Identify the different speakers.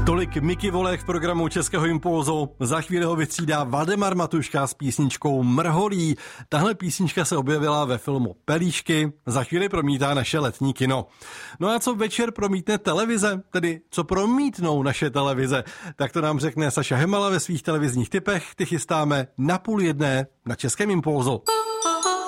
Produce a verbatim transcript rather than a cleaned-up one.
Speaker 1: Tolik Miky Volek v programu Českého impulzu. Za chvíli ho vystřídá Valdemar Matuška s písničkou Mrholí. Tahle písnička se objevila ve filmu Pelíšky. Za chvíli promítá naše letní kino. No a co večer promítne televize? Tedy co promítnou naše televize? Tak to nám řekne Saša Hemala ve svých televizních tipech. Ty chystáme na půl jedné na Českém impulzu.